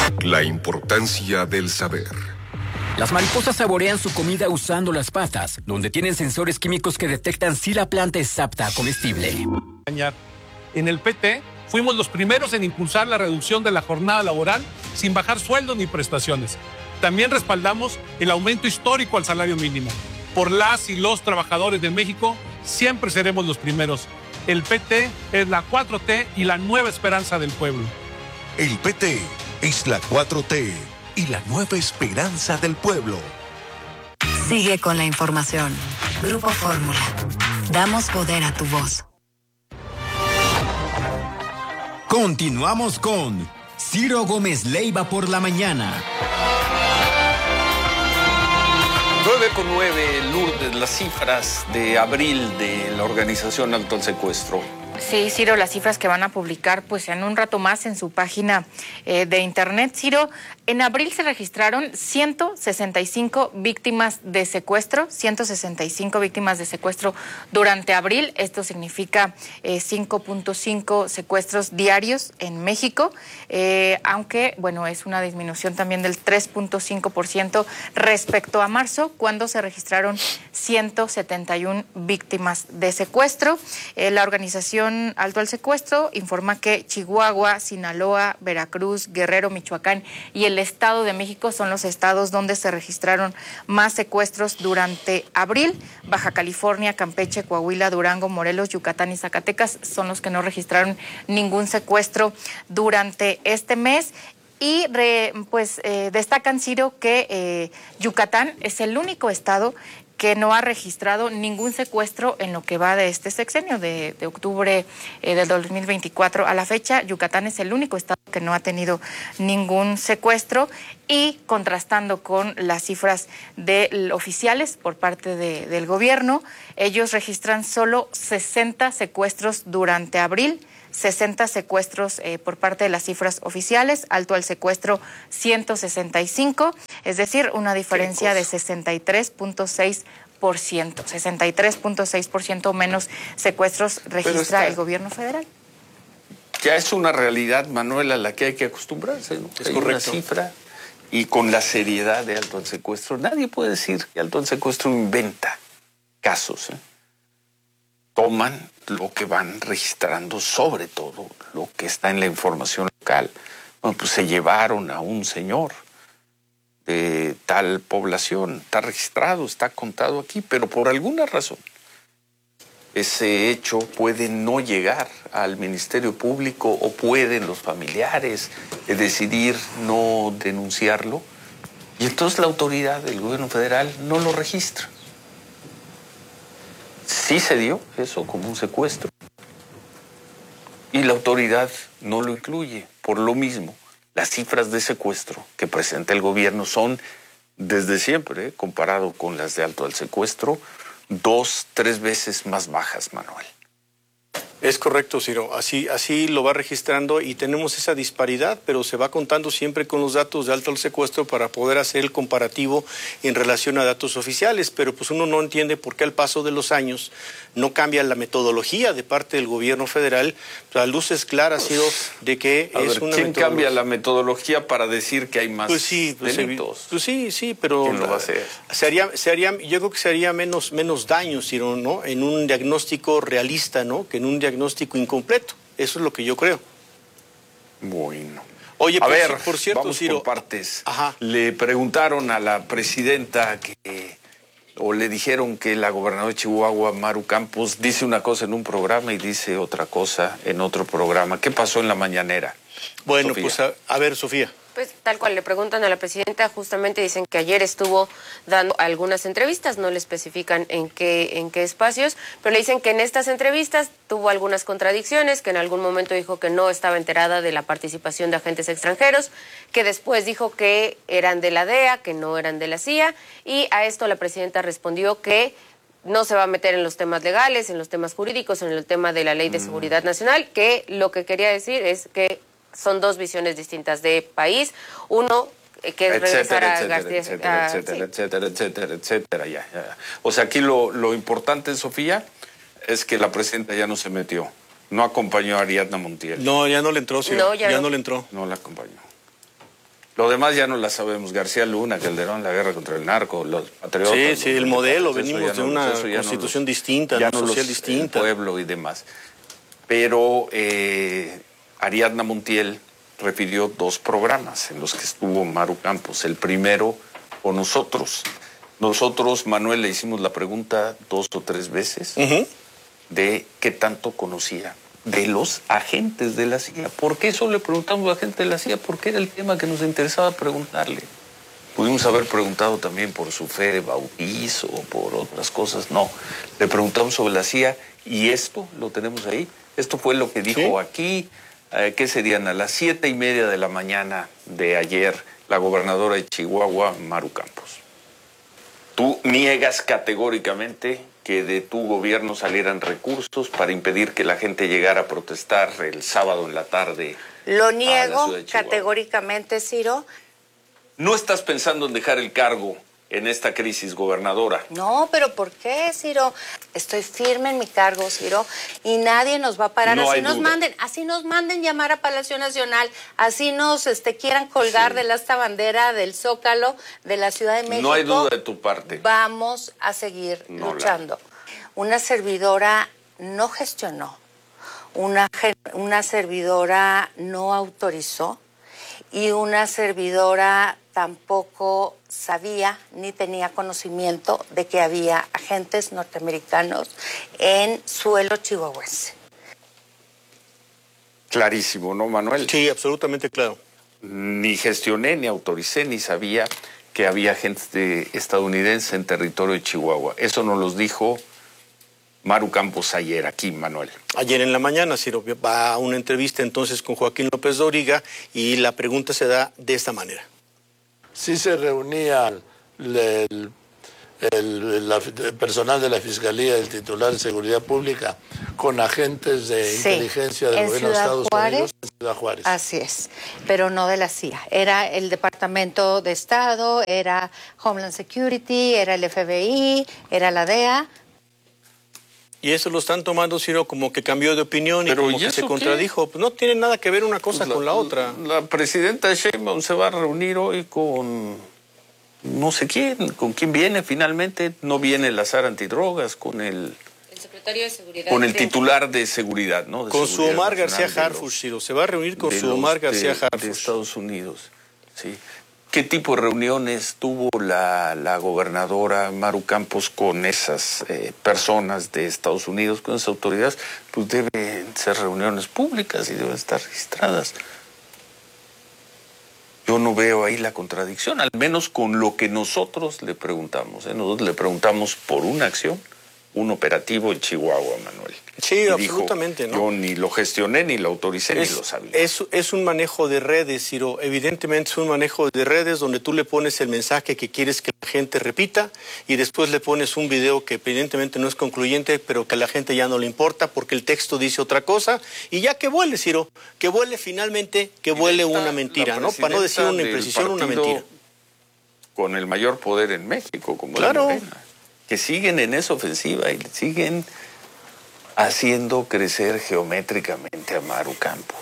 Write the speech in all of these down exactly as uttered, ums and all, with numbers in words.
La importancia del saber. Las mariposas saborean su comida usando las patas, donde tienen sensores químicos que detectan si la planta es apta a comestible. En el P T fuimos los primeros en impulsar la reducción de la jornada laboral sin bajar sueldos ni prestaciones. También respaldamos el aumento histórico al salario mínimo. Por las y los trabajadores de México, siempre seremos los primeros. El P T es la cuatro T y la nueva esperanza del pueblo. El P T es la cuatro T y la nueva esperanza del pueblo. Sigue con la información. Grupo Fórmula. Damos poder a tu voz. Continuamos con Ciro Gómez Leiva por la mañana. nueve con nueve, Lourdes, las cifras de abril de la organización Alto al Secuestro. Sí, Ciro, las cifras que van a publicar pues en un rato más en su página eh, de internet. Ciro, en abril se registraron ciento sesenta y cinco víctimas de secuestro, ciento sesenta y cinco víctimas de secuestro durante abril. Esto significa eh, cinco punto cinco secuestros diarios en México, eh, aunque, bueno, es una disminución también del tres punto cinco por ciento respecto a marzo, cuando se registraron ciento setenta y una víctimas de secuestro. Eh, la organización Alto al Secuestro informa que Chihuahua, Sinaloa, Veracruz, Guerrero, Michoacán y el Estado de México son los estados donde se registraron más secuestros durante abril. Baja California, Campeche, Coahuila, Durango, Morelos, Yucatán y Zacatecas son los que no registraron ningún secuestro durante este mes. Y re, pues eh, destacan, Ciro, que eh, Yucatán es el único estado que no ha registrado ningún secuestro en lo que va de este sexenio, de, de octubre eh, del dos mil veinticuatro a la fecha. Yucatán es el único estado que no ha tenido ningún secuestro, y contrastando con las cifras de oficiales por parte de, del gobierno, ellos registran solo sesenta secuestros durante abril, sesenta secuestros eh, por parte de las cifras oficiales. Alto al Secuestro ciento sesenta y cinco, es decir, una diferencia de sesenta y tres punto seis por ciento. sesenta y tres punto seis por ciento menos secuestros registra está, el gobierno federal. Ya es una realidad, Manuel, a la que hay que acostumbrarse, ¿no? Es hay correcto. Una cifra, y con la seriedad de Alto al Secuestro, nadie puede decir que Alto al Secuestro inventa casos, ¿eh? Toman lo que van registrando, sobre todo lo que está en la información local. Bueno, pues se llevaron a un señor de tal población, está registrado, está contado aquí, pero por alguna razón ese hecho puede no llegar al Ministerio Público, o pueden los familiares decidir no denunciarlo, y entonces la autoridad del gobierno federal no lo registra. Sí se dio eso como un secuestro, y la autoridad no lo incluye. Por lo mismo, las cifras de secuestro que presenta el gobierno son, desde siempre, ¿eh? comparado con las de Alto al Secuestro, dos, tres veces más bajas, Manuel. Es correcto, Ciro. Así, así lo va registrando, y tenemos esa disparidad, pero se va contando siempre con los datos de Alto al Secuestro para poder hacer el comparativo en relación a datos oficiales. Pero pues uno no entiende por qué al paso de los años no cambia la metodología de parte del gobierno federal. La luz es clara, Ciro, de que a es ver, una ¿quién metodología... cambia la metodología para decir que hay más pues sí, pues delitos? Pues sí, sí, pero... ¿Quién lo va a hacer? Se haría, se haría, yo creo que se haría menos, menos daño, Ciro, ¿no? En un diagnóstico realista, ¿no? Que en un diagnóstico incompleto. Eso es lo que yo creo. Bueno. Oye, a por, ver, por cierto, vamos Ciro, por partes. Ajá. Le preguntaron a la presidenta que, o le dijeron que la gobernadora de Chihuahua, Maru Campos, dice una cosa en un programa y dice otra cosa en otro programa. ¿Qué pasó en la mañanera? Bueno, Sofía. pues a, a ver, Sofía. Pues tal cual le preguntan a la presidenta, justamente dicen que ayer estuvo dando algunas entrevistas, no le especifican en qué, en qué espacios, pero le dicen que en estas entrevistas tuvo algunas contradicciones, que en algún momento dijo que no estaba enterada de la participación de agentes extranjeros, que después dijo que eran de la D E A, que no eran de la C I A, y a esto la presidenta respondió que no se va a meter en los temas legales, en los temas jurídicos, en el tema de la Ley de Seguridad Nacional, que lo que quería decir es que son dos visiones distintas de país. Uno, que es regresar a García... Etcétera, a, etcétera, sí. etcétera, etcétera, etcétera, ya, ya. O sea, aquí lo, lo importante, Sofía, es que la presidenta ya no se metió. No acompañó a Ariadna Montiel. No, ya no le entró, Ciro. No, ya ya no. no le entró. No la acompañó. Lo demás ya no la sabemos. García Luna, Calderón, la guerra contra el narco, los patriotas. Sí, sí, el modelo, venimos de no, una no constitución los, distinta, ya no no social los, distinta. El pueblo y demás. Pero eh, Ariadna Montiel refirió dos programas en los que estuvo Maru Campos. El primero con nosotros. Nosotros, Manuel, le hicimos la pregunta dos o tres veces uh-huh. de qué tanto conocía de los agentes de la C I A. ¿Por qué eso le preguntamos a la gente de la C I A? Porque era el tema que nos interesaba preguntarle. Pudimos haber preguntado también por su fe de bautizo o por otras cosas. No, le preguntamos sobre la C I A y esto lo tenemos ahí. Esto fue lo que dijo ¿sí? aquí, eh, ¿qué serían? A las siete y media de la mañana de ayer, la gobernadora de Chihuahua, Maru Campos. Tú niegas categóricamente que de tu gobierno salieran recursos para impedir que la gente llegara a protestar el sábado en la tarde. Lo niego categóricamente, Ciro. ¿No estás pensando en dejar el cargo en esta crisis, gobernadora? No, pero ¿por qué, Ciro? Estoy firme en mi cargo, Ciro, y nadie nos va a parar. No así hay nos duda. manden, así nos manden llamar a Palacio Nacional, así nos este, quieran colgar sí. de esta bandera del Zócalo de la Ciudad de México. No hay duda de tu parte. Vamos a seguir no luchando. La... Una servidora no gestionó, una, una servidora no autorizó y una servidora tampoco sabía ni tenía conocimiento de que había agentes norteamericanos en suelo chihuahuense. Clarísimo, ¿no, Manuel? Sí, absolutamente claro. Ni gestioné, ni autoricé, ni sabía que había agentes de estadounidense en territorio de Chihuahua. Eso nos los dijo Maru Campos ayer aquí, Manuel. Ayer en la mañana, Ciro, va a una entrevista entonces con Joaquín López Dóriga y la pregunta se da de esta manera. Sí se reunía el, el, el, la, el personal de la Fiscalía, el titular de Seguridad Pública, con agentes de sí, inteligencia del gobierno de Estados Juárez, Unidos en Ciudad Juárez. Así es, pero no de la C I A. Era el Departamento de Estado, era Homeland Security, era el F B I, era la D E A. Y eso lo están tomando, Ciro, como que cambió de opinión y como que se contradijo. Pues no tiene nada que ver una cosa pues la, con la otra. La presidenta Sheinbaum se va a reunir hoy con no sé quién, con quién viene finalmente. No viene el azar antidrogas, con el... El secretario de Seguridad. Con el titular de Seguridad, ¿no? De con seguridad su Omar García Harfuch, Ciro. Se va a reunir con su Omar García Harfuch. De Estados Unidos, sí. ¿Qué tipo de reuniones tuvo la, la gobernadora Maru Campos con esas eh, personas de Estados Unidos, con esas autoridades? Pues deben ser reuniones públicas y deben estar registradas. Yo no veo ahí la contradicción, al menos con lo que nosotros le preguntamos. ¿eh? Nosotros le preguntamos por una acción, un operativo en Chihuahua, Manuel. Sí, y absolutamente, dijo, ¿no? Yo ni lo gestioné, ni lo autoricé, es, ni lo sabía. Es, es un manejo de redes, Ciro. Evidentemente es un manejo de redes donde tú le pones el mensaje que quieres que la gente repita y después le pones un video que evidentemente no es concluyente, pero que a la gente ya no le importa porque el texto dice otra cosa. Y ya que vuele, Ciro, que vuele finalmente, que vuele una mentira, ¿no? Para no decir una imprecisión, una mentira. Con el mayor poder en México, como claro. la Morena, que siguen en esa ofensiva y siguen haciendo crecer geométricamente a Maru Campos.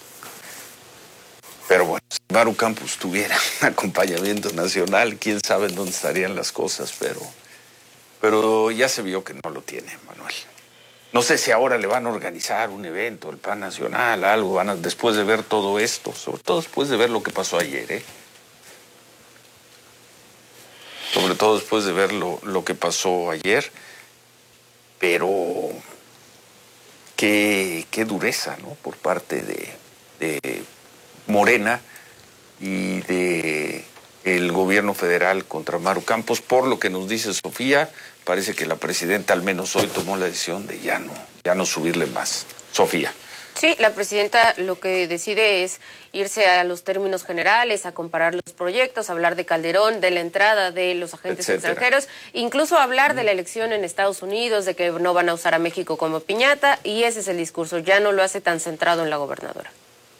Pero bueno, si Maru Campos tuviera un acompañamiento nacional, quién sabe en dónde estarían las cosas, pero, pero ya se vio que no lo tiene, Manuel. No sé si ahora le van a organizar un evento, el P A N Nacional, algo, van a, después de ver todo esto, sobre todo después de ver lo que pasó ayer, ¿eh? Sobre todo después de ver lo, lo que pasó ayer, pero qué, qué dureza, ¿no? Por parte de, de Morena y de el gobierno federal contra Maru Campos. Por lo que nos dice Sofía, parece que la presidenta al menos hoy tomó la decisión de ya no, ya no subirle más. Sofía. Sí, la presidenta lo que decide es irse a los términos generales, a comparar los proyectos, hablar de Calderón, de la entrada de los agentes Etcétera. extranjeros, incluso hablar de la elección en Estados Unidos, de que no van a usar a México como piñata, y ese es el discurso, ya no lo hace tan centrado en la gobernadora.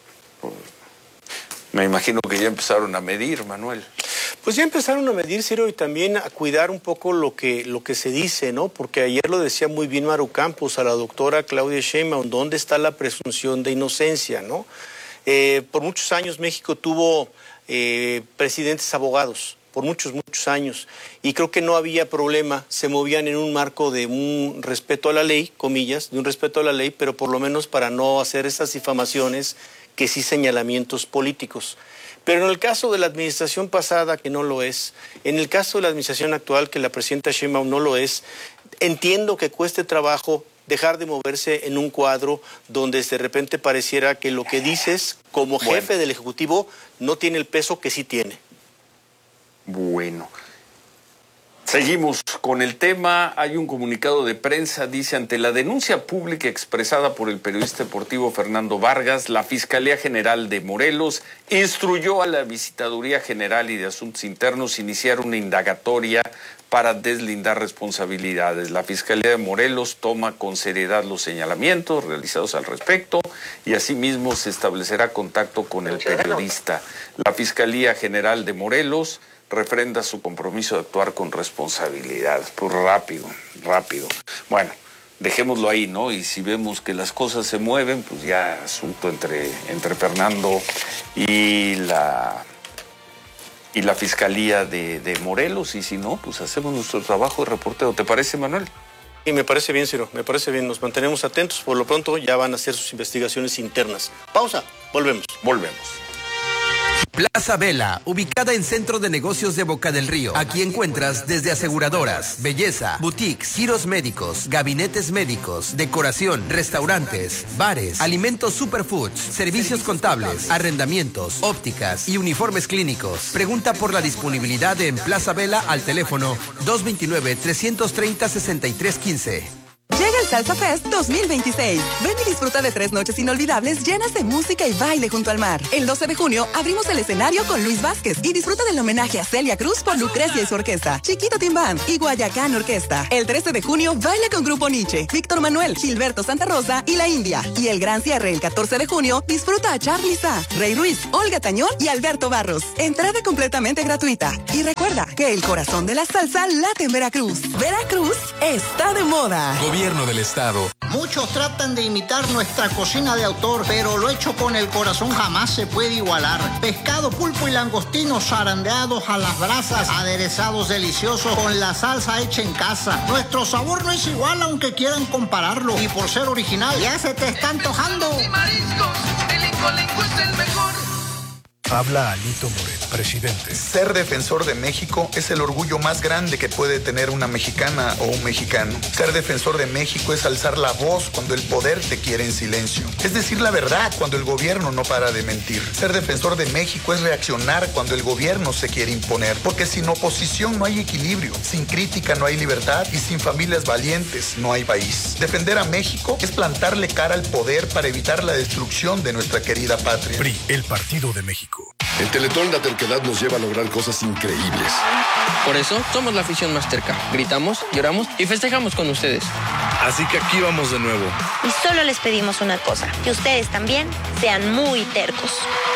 Me imagino que ya empezaron a medir, Manuel. Pues ya empezaron a medir, Ciro, y también a cuidar un poco lo que, lo que se dice, ¿no? Porque ayer lo decía muy bien Maru Campos a la doctora Claudia Sheinbaum, ¿dónde está la presunción de inocencia, no? Eh, por muchos años México tuvo eh, presidentes abogados, por muchos, muchos años, y creo que no había problema, se movían en un marco de un respeto a la ley, comillas, de un respeto a la ley, pero por lo menos para no hacer esas difamaciones que sí señalamientos políticos. Pero en el caso de la administración pasada, que no lo es, en el caso de la administración actual, que la presidenta Sheinbaum no lo es, entiendo que cueste trabajo dejar de moverse en un cuadro donde de repente pareciera que lo que dices como jefe bueno. del Ejecutivo no tiene el peso que sí tiene. Bueno, seguimos con el tema. Hay un comunicado de prensa, dice: ante la denuncia pública expresada por el periodista deportivo Fernando Vargas, la Fiscalía General de Morelos instruyó a la Visitaduría General y de Asuntos Internos iniciar una indagatoria para deslindar responsabilidades. La Fiscalía de Morelos toma con seriedad los señalamientos realizados al respecto y asimismo se establecerá contacto con el periodista. La Fiscalía General de Morelos refrenda su compromiso de actuar con responsabilidad. Pues rápido, rápido. Bueno, dejémoslo ahí, ¿no? Y si vemos que las cosas se mueven, pues ya asunto entre, entre Fernando y la... y la Fiscalía de, de Morelos, y si no, pues hacemos nuestro trabajo de reportero. ¿Te parece, Manuel? Sí, me parece bien, Ciro, me parece bien. Nos mantenemos atentos. Por lo pronto ya van a hacer sus investigaciones internas. Pausa, volvemos. Volvemos. Plaza Vela, ubicada en Centro de Negocios de Boca del Río. Aquí encuentras desde aseguradoras, belleza, boutiques, giros médicos, gabinetes médicos, decoración, restaurantes, bares, alimentos superfoods, servicios contables, arrendamientos, ópticas y uniformes clínicos. Pregunta por la disponibilidad en Plaza Vela al teléfono dos dos nueve, tres tres cero, seis tres uno cinco. Llega el Salsa Fest dos mil veintiséis. Ven y disfruta de tres noches inolvidables llenas de música y baile junto al mar. El doce de junio abrimos el escenario con Luis Vázquez y disfruta del homenaje a Celia Cruz por Lucrecia y su orquesta, Chiquito Timbán y Guayacán Orquesta. El trece de junio baila con Grupo Nietzsche, Víctor Manuel, Gilberto Santa Rosa y La India. Y el gran cierre el catorce de junio disfruta a Charly Sá, Rey Ruiz, Olga Tañón y Alberto Barros. Entrada completamente gratuita. Y recuerda que el corazón de la salsa late en Veracruz. Veracruz está de moda. Gobierno del Estado. Muchos tratan de imitar nuestra cocina de autor, pero lo hecho con el corazón jamás se puede igualar. Pescado, pulpo y langostinos zarandeados a las brasas, aderezados deliciosos con la salsa hecha en casa. Nuestro sabor no es igual aunque quieran compararlo, y por ser original ya se te está antojando. Y mariscos, el Incolenco es el mejor. Habla Alito Moreno, presidente. Ser defensor de México es el orgullo más grande que puede tener una mexicana o un mexicano. Ser defensor de México es alzar la voz cuando el poder te quiere en silencio. Es decir la verdad cuando el gobierno no para de mentir. Ser defensor de México es reaccionar cuando el gobierno se quiere imponer. Porque sin oposición no hay equilibrio, sin crítica no hay libertad y sin familias valientes no hay país. Defender a México es plantarle cara al poder para evitar la destrucción de nuestra querida patria. P R I, el Partido de México. En Teletón la terquedad nos lleva a lograr cosas increíbles. Por eso somos la afición más terca. Gritamos, lloramos y festejamos con ustedes. Así que aquí vamos de nuevo. Y solo les pedimos una cosa, que ustedes también sean muy tercos.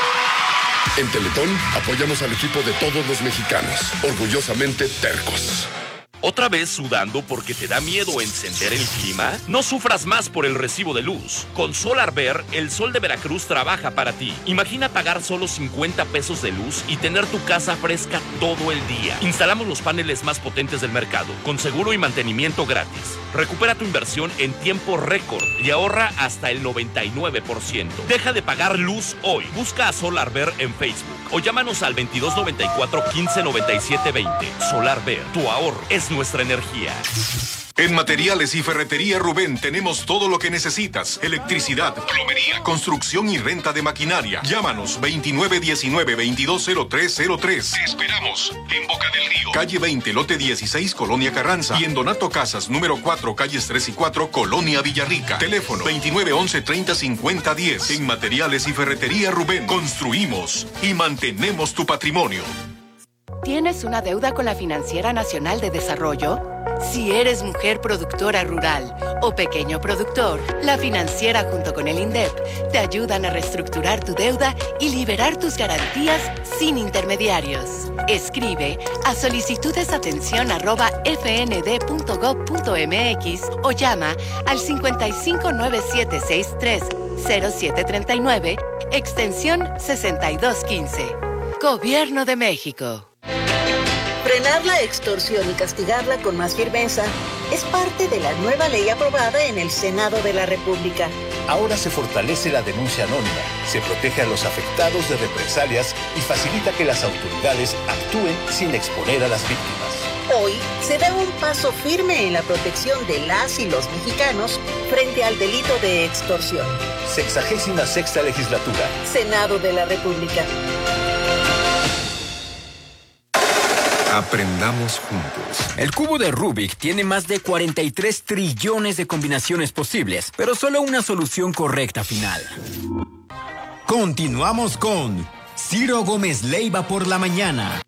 En Teletón apoyamos al equipo de todos los mexicanos. Orgullosamente tercos. ¿Otra vez sudando porque te da miedo encender el clima? No sufras más por el recibo de luz. Con SolarVer, el sol de Veracruz trabaja para ti. Imagina pagar solo cincuenta pesos de luz y tener tu casa fresca todo el día. Instalamos los paneles más potentes del mercado, con seguro y mantenimiento gratis. Recupera tu inversión en tiempo récord y ahorra hasta el noventa y nueve por ciento. Deja de pagar luz hoy. Busca a SolarVer en Facebook o llámanos al veintidós noventa y cuatro, quince noventa y siete veinte. SolarVer, tu ahorro es nuestra energía. En Materiales y Ferretería Rubén tenemos todo lo que necesitas. Electricidad, plomería, construcción y renta de maquinaria. Llámanos veintinueve diecinueve, veintidós cero tres cero tres. Te esperamos en Boca del Río. Calle veinte, lote dieciséis, Colonia Carranza. Y en Donato Casas, número cuatro, calles tres y cuatro, Colonia Villarrica. Teléfono veintinueve once, treinta cincuenta diez. En Materiales y Ferretería Rubén construimos y mantenemos tu patrimonio. ¿Tienes una deuda con la Financiera Nacional de Desarrollo? Si eres mujer productora rural o pequeño productor, la Financiera junto con el INDEP te ayudan a reestructurar tu deuda y liberar tus garantías sin intermediarios. Escribe a solicitudesatención arroba fnd punto gov punto mx o llama al cincuenta y cinco nueve siete sesenta y tres cero siete tres nueve, extensión sesenta y dos quince. Gobierno de México. Frenar la extorsión y castigarla con más firmeza es parte de la nueva ley aprobada en el Senado de la República. Ahora se fortalece la denuncia anónima, se protege a los afectados de represalias y facilita que las autoridades actúen sin exponer a las víctimas. Hoy se da un paso firme en la protección de las y los mexicanos frente al delito de extorsión. Sexagésima sexta legislatura. Senado de la República. Aprendamos juntos. El cubo de Rubik tiene más de cuarenta y tres trillones de combinaciones posibles, pero solo una solución correcta final. Continuamos con Ciro Gómez Leiva por la mañana.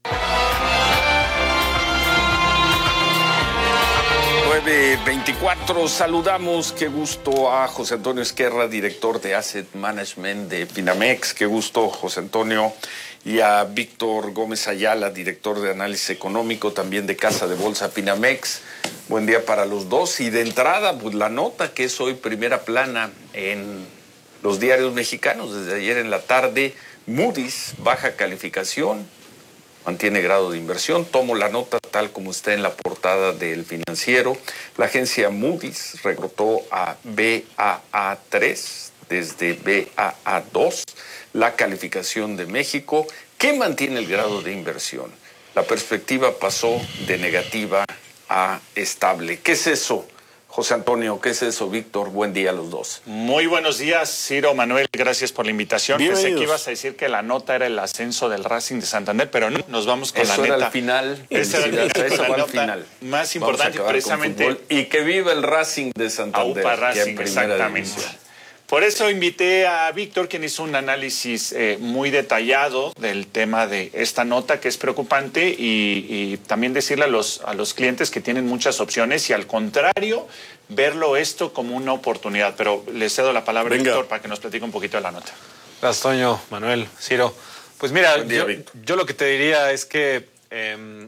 nueve veinticuatro, saludamos, qué gusto a José Antonio Esquerra, director de Asset Management de Finamex, qué gusto José Antonio, y a Víctor Gómez Ayala, director de Análisis Económico, también de Casa de Bolsa Finamex. Buen día para los dos, y de entrada, pues la nota que es hoy primera plana en los diarios mexicanos, desde ayer en la tarde, Moody's, baja calificación, mantiene grado de inversión. Tomo la nota tal como está en la portada del Financiero. La agencia Moody's recortó a B A A tres desde B A A dos la calificación de México, que mantiene el grado de inversión. La perspectiva pasó de negativa a estable. ¿Qué es eso, José Antonio? ¿Qué es eso, Víctor? Buen día a los dos. Muy buenos días, Ciro, Manuel, gracias por la invitación. Bienvenidos. Pensé que ibas a decir que la nota era el ascenso del Racing de Santander, pero no, nos vamos con eso la neta. Era al final. Esa era la, eso la va nota al final. Más importante, precisamente. Y que viva el Racing de Santander. Aupa Racing, exactamente. División. Por eso invité a Víctor, quien hizo un análisis eh, muy detallado del tema de esta nota, que es preocupante, y, y también decirle a los, a los clientes que tienen muchas opciones y al contrario, verlo esto como una oportunidad. Pero le cedo la palabra a Víctor para que nos platique un poquito de la nota. Gracias, Toño, Manuel, Ciro. Pues mira, día, yo, yo lo que te diría es que eh,